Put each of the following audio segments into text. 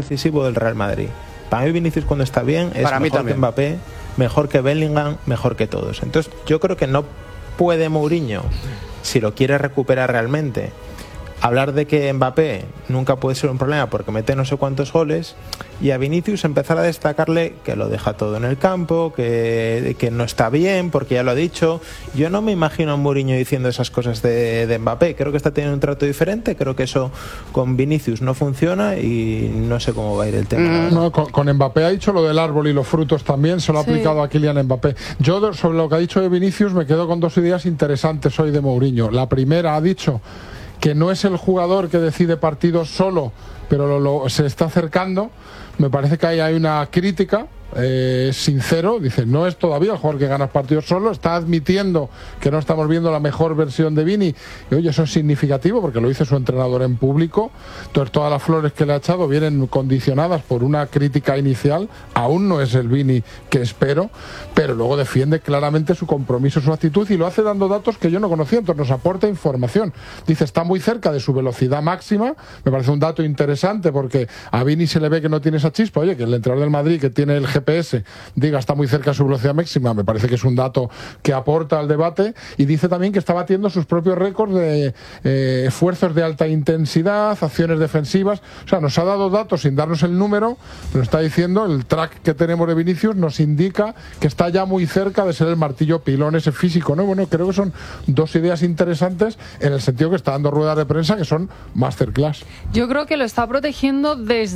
decisivo del Real Madrid. Para mí Vinicius cuando está bien es para mejor que Mbappé, mejor que Bellingham, mejor que todos. Entonces yo creo que no puede Mourinho, si lo quiere recuperar realmente, hablar de que Mbappé nunca puede ser un problema porque mete no sé cuántos goles, y a Vinicius empezar a destacarle que lo deja todo en el campo, que no está bien porque ya lo ha dicho. Yo no me imagino a Mourinho diciendo esas cosas de Mbappé. Creo que está teniendo un trato diferente, creo que eso con Vinicius no funciona y no sé cómo va a ir el tema. No, con Mbappé ha dicho lo del árbol y los frutos también, se lo ha aplicado a Kylian Mbappé. Yo sobre lo que ha dicho de Vinicius me quedo con dos ideas interesantes hoy de Mourinho. La primera, ha dicho que no es el jugador que decide partidos solo, pero se está acercando. Me parece que ahí hay una crítica, sincero, dice, no es todavía el jugador que gana partidos solo, está admitiendo que no estamos viendo la mejor versión de Vini, y oye, eso es significativo porque lo dice su entrenador en público. Entonces todas las flores que le ha echado vienen condicionadas por una crítica inicial. Aún no es el Vini que espero, pero luego defiende claramente su compromiso, su actitud, y lo hace dando datos que yo no conocía. Entonces nos aporta información, dice, está muy cerca de su velocidad máxima. Me parece un dato interesante porque a Vini se le ve que no tiene esa chispa. Oye, que el entrenador del Madrid, que tiene el GPS, diga está muy cerca de su velocidad máxima, me parece que es un dato que aporta al debate. Y dice también que está batiendo sus propios récords de esfuerzos de alta intensidad, acciones defensivas. O sea, nos ha dado datos sin darnos el número, pero está diciendo, el track que tenemos de Vinicius nos indica que está ya muy cerca de ser el martillo pilón ese físico, ¿no? Bueno, creo que son dos ideas interesantes en el sentido que está dando ruedas de prensa que son masterclass. Yo creo que lo está protegiendo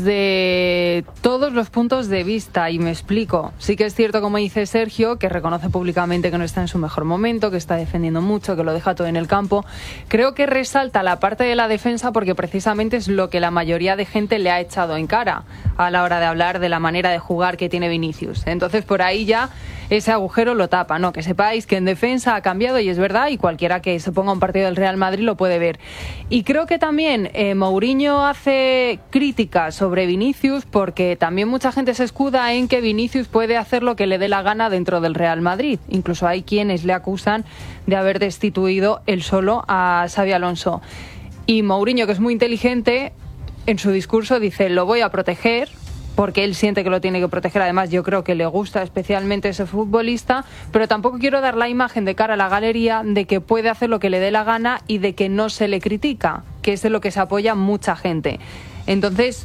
desde todos los puntos de vista, y me explico. Sí que es cierto, como dice Sergio, que reconoce públicamente que no está en su mejor momento, que está defendiendo mucho, que lo deja todo en el campo. Creo que resalta la parte de la defensa porque precisamente es lo que la mayoría de gente le ha echado en cara a la hora de hablar de la manera de jugar que tiene Vinicius. Entonces por ahí ya ese agujero lo tapa, ¿no? Que sepáis que en defensa ha cambiado, y es verdad, y cualquiera que se ponga un partido del Real Madrid lo puede ver. Y creo que también Mourinho hace críticas sobre Vinicius porque también mucha gente se escuda en que Vinicius puede hacer lo que le dé la gana dentro del Real Madrid. Incluso hay quienes le acusan de haber destituido él solo a Xabi Alonso. Y Mourinho, que es muy inteligente, en su discurso dice, lo voy a proteger, porque él siente que lo tiene que proteger. Además, yo creo que le gusta especialmente ese futbolista, pero tampoco quiero dar la imagen de cara a la galería de que puede hacer lo que le dé la gana y de que no se le critica, que es de lo que se apoya mucha gente. Entonces,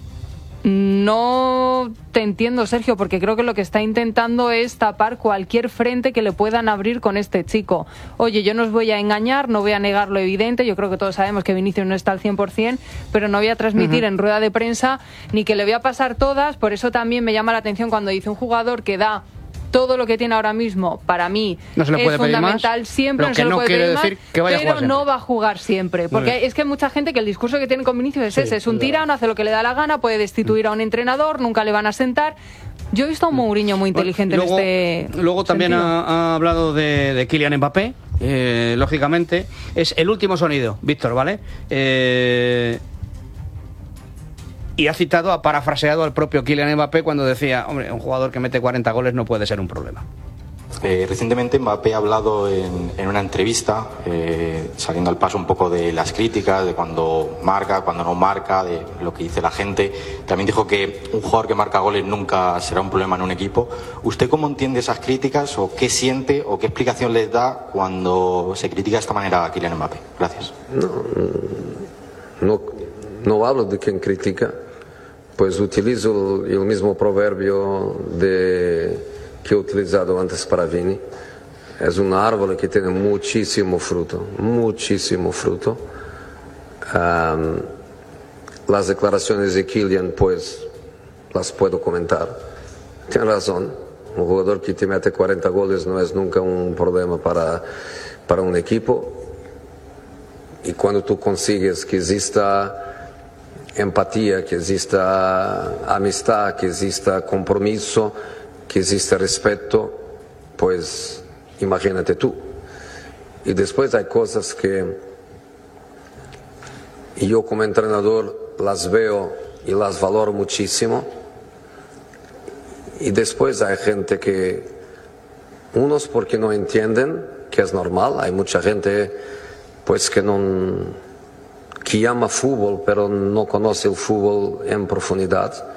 no te entiendo, Sergio, porque creo que lo que está intentando es tapar cualquier frente que le puedan abrir con este chico. Oye, yo no os voy a engañar, no voy a negar lo evidente, yo creo que todos sabemos que Vinicius no está al 100%, pero no voy a transmitir en rueda de prensa ni que le voy a pasar todas. Por eso también me llama la atención cuando dice un jugador que da todo lo que tiene ahora mismo, para mí no se le puede es fundamental más, siempre, no se lo puede pedir más, pero no va a jugar siempre, porque es que hay mucha gente que el discurso que tiene con Vinicius es ese, es un tirano, hace lo que le da la gana, puede destituir a un entrenador, nunca le van a sentar. Yo he visto a un Mourinho muy inteligente luego, en este luego también sentido. ha hablado de Kylian Mbappé, lógicamente es el último sonido, Víctor, ¿vale? Y ha parafraseado al propio Kylian Mbappé cuando decía, hombre, un jugador que mete 40 goles no puede ser un problema. Recientemente Mbappé ha hablado en una entrevista, saliendo al paso un poco de las críticas, de cuando marca, cuando no marca, de lo que dice la gente. También dijo que un jugador que marca goles nunca será un problema en un equipo. ¿Usted cómo entiende esas críticas, o qué siente, o qué explicación les da cuando se critica de esta manera a Kylian Mbappé? Gracias. No hablo de quien critica, pues utilizo el mismo proverbio que he utilizado antes para Vini. Es un árbol que tiene muchísimo fruto, muchísimo fruto. Las declaraciones de Kylian, pues, las puedo comentar. Tiene razón, un jugador que te mete 40 goles no es nunca un problema para un equipo. Y cuando tú consigues que exista empatía, que exista amistad, que exista compromiso, que existe respeto, pues imagínate tú. Y después hay cosas que yo como entrenador las veo y las valoro muchísimo, y después hay gente que, unos porque no entienden, que es normal, hay mucha gente pues que ama fútbol pero no conoce el fútbol en profundidad.